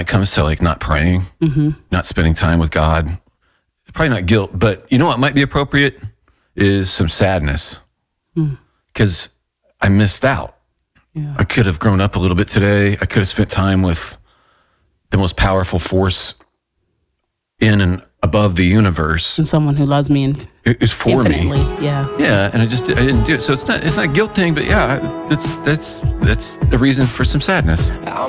it comes to like not praying, not spending time with God, probably not guilt, but you know what might be appropriate is some sadness because I missed out. Yeah. I could have grown up a little bit today. I could have spent time with the most powerful force in and above the universe. And someone who loves me It's for infinitely. me. Yeah. Yeah, and I didn't do it. So it's not a guilt thing, but yeah, that's a reason for some sadness.